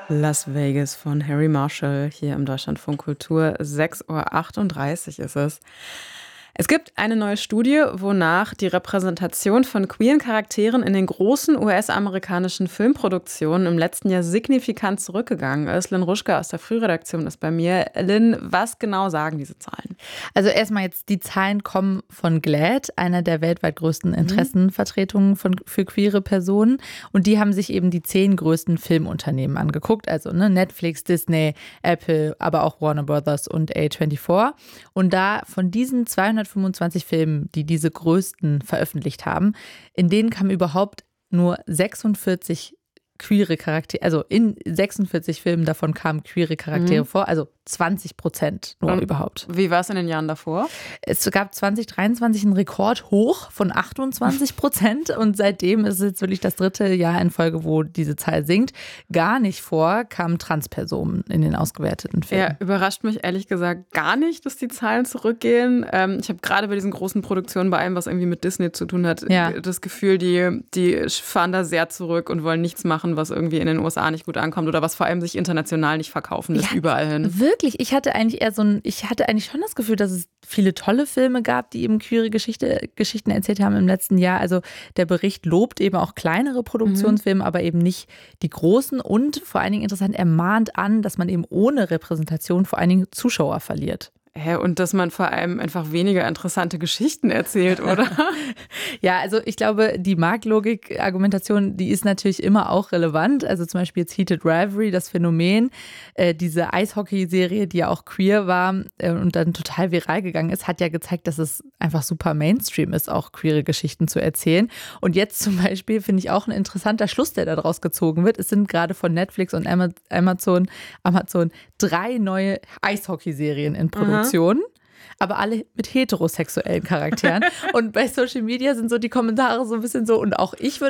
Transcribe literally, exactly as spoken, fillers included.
Las Vegas von Harry Marshall hier im Deutschlandfunk Kultur. sechs Uhr achtunddreißig ist es. Es gibt eine neue Studie, wonach die Repräsentation von queeren Charakteren in den großen U S-amerikanischen Filmproduktionen im letzten Jahr signifikant zurückgegangen ist. Lynn Ruschke aus der Frühredaktion ist bei mir. Lynn, was genau sagen diese Zahlen? Also erstmal jetzt, die Zahlen kommen von GLAAD, einer der weltweit größten Interessenvertretungen von, für queere Personen. Und die haben sich eben die zehn größten Filmunternehmen angeguckt. Also ne, Netflix, Disney, Apple, aber auch Warner Brothers und A vierundzwanzig. Und da von diesen zweihundertfünfundzwanzig Filmen, die diese größten veröffentlicht haben, in denen kamen überhaupt nur sechsundvierzig queere Charaktere, also in sechsundvierzig Filmen davon kamen queere Charaktere mhm. vor, also zwanzig Prozent nur Und überhaupt. Wie war es in den Jahren davor? Es gab zwanzig dreiundzwanzig einen Rekord hoch von achtundzwanzig Prozent und seitdem ist es jetzt wirklich das dritte Jahr in Folge, wo diese Zahl sinkt. Gar nicht vor kamen Transpersonen in den ausgewerteten Filmen. Ja, überrascht mich ehrlich gesagt gar nicht, dass die Zahlen zurückgehen. Ähm, ich habe gerade bei diesen großen Produktionen, bei allem, was irgendwie mit Disney zu tun hat, ja. das Gefühl, die, die fahren da sehr zurück und wollen nichts machen, was irgendwie in den U S A nicht gut ankommt oder was vor allem sich international nicht verkaufen lässt, ja, überall hin. Wirklich, ich hatte eigentlich eher so ein, ich hatte eigentlich schon das Gefühl, dass es viele tolle Filme gab, die eben queere Geschichte, Geschichten erzählt haben im letzten Jahr. Also der Bericht lobt eben auch kleinere Produktionsfilme, mhm. aber eben nicht die großen und vor allen Dingen interessant, er mahnt an, dass man eben ohne Repräsentation vor allen Dingen Zuschauer verliert. Hä, und dass man vor allem einfach weniger interessante Geschichten erzählt, oder? Ja, also ich glaube, die Marktlogik-Argumentation, die ist natürlich immer auch relevant. Also zum Beispiel jetzt Heated Rivalry, das Phänomen, äh, diese Eishockey-Serie, die ja auch queer war äh, und dann total viral gegangen ist, hat ja gezeigt, dass es einfach super Mainstream ist, auch queere Geschichten zu erzählen. Und jetzt zum Beispiel finde ich auch ein interessanter Schluss, der daraus gezogen wird. Es sind gerade von Netflix und Amazon, Amazon drei neue Eishockey-Serien in Produktion. Aha. Aber alle mit heterosexuellen Charakteren. Und bei Social Media sind so die Kommentare so ein bisschen so, und auch ich würde